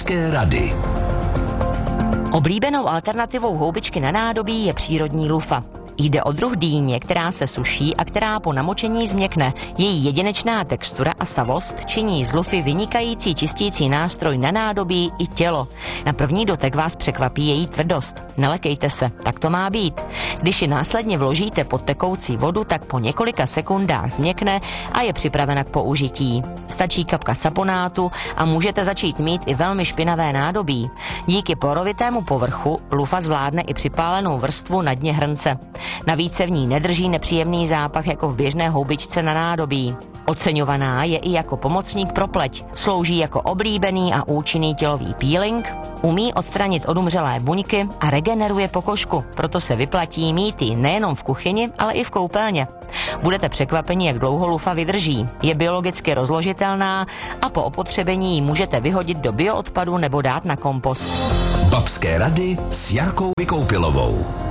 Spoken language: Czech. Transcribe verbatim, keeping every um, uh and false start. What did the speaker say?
Babské rady. Oblíbenou alternativou houbičky na nádobí je přírodní lufa. Jde o druh dýně, která se suší a která po namočení změkne. Její jedinečná textura a savost činí z lufy vynikající čistící nástroj na nádobí i tělo. Na první dotek vás překvapí její tvrdost. Nelekejte se, tak to má být. Když ji následně vložíte pod tekoucí vodu, tak po několika sekundách změkne a je připravena k použití. Stačí kapka saponátu a můžete začít mít i velmi špinavé nádobí. Díky porovitému povrchu lufa zvládne i připálenou vrstvu na dně hrnce. Navíc se v ní nedrží nepříjemný zápach jako v běžné houbičce na nádobí. Oceňovaná je i jako pomocník pro pleť. Slouží jako oblíbený a účinný tělový peeling, umí odstranit odumřelé buňky a regeneruje pokožku, proto se vyplatí mít ji nejenom v kuchyni, ale i v koupelně. Budete překvapeni, jak dlouho lufa vydrží. Je biologicky rozložitelná a po opotřebení ji můžete vyhodit do bioodpadu nebo dát na kompost. Babské rady s Jarkou Vykoupilovou.